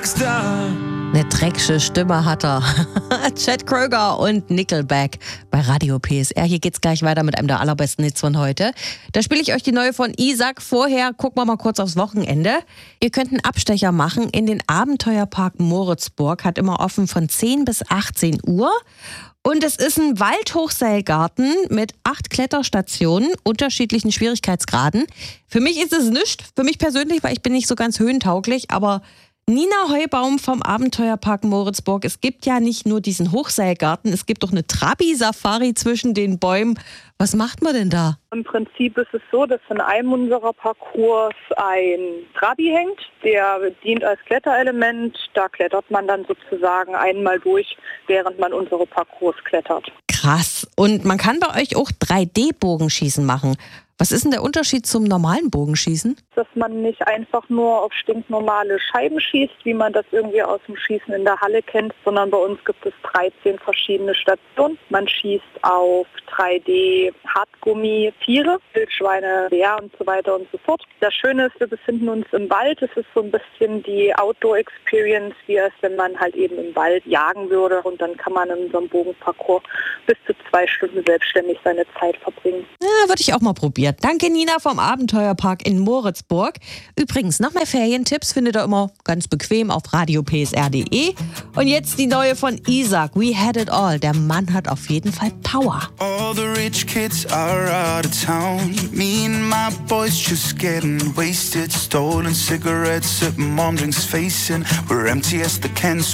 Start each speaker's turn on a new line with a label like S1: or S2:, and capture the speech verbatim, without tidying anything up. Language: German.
S1: Rockstar.
S2: Eine dreckige Stimme hat er. Chad Kroeger und Nickelback bei Radio P S R. Hier geht's gleich weiter mit einem der allerbesten Hits von heute. Da spiele ich euch die neue von Isaac. Vorher gucken wir mal kurz aufs Wochenende. Ihr könnt einen Abstecher machen in den Abenteuerpark Moritzburg. Hat immer offen von zehn bis achtzehn Uhr. Und es ist ein Waldhochseilgarten mit acht Kletterstationen, unterschiedlichen Schwierigkeitsgraden. Für mich ist es nichts, für mich persönlich, weil ich bin nicht so ganz höhentauglich, aber Nina Heubaum vom Abenteuerpark Moritzburg. Es gibt ja nicht nur diesen Hochseilgarten, es gibt doch eine Trabi-Safari zwischen den Bäumen. Was macht man denn da?
S3: Im Prinzip ist es so, dass in einem unserer Parcours ein Trabi hängt. Der dient als Kletterelement. Da klettert man dann sozusagen einmal durch, während man unsere Parcours klettert.
S2: Krass. Und man kann bei euch auch drei D-Bogenschießen machen. Was ist denn der Unterschied zum normalen Bogenschießen?
S3: Dass man nicht einfach nur auf stinknormale Scheiben schießt, wie man das irgendwie aus dem Schießen in der Halle kennt, sondern bei uns gibt es dreizehn verschiedene Stationen. Man schießt auf drei D Hartgummi, Tiere, Wildschweine, Bär und so weiter und so fort. Das Schöne ist, wir befinden uns im Wald. Es ist so ein bisschen die Outdoor-Experience, wie es, wenn man halt eben im Wald jagen würde. Und dann kann man in so einem Bogenparcours bis zu zwei Stunden selbstständig seine Zeit verbringen.
S2: Ja, würde ich auch mal probieren. Danke Nina vom Abenteuerpark in Moritzburg. Übrigens, noch mehr Ferientipps findet ihr immer ganz bequem auf radio p s r punkt d e. Und jetzt die neue von Isaac, We Had It All. Der Mann hat auf jeden Fall Power.
S1: All the rich kids are out of town. Me and my boys just getting wasted. Stolen cigarettes at mom drinks facing. We're empty as the cans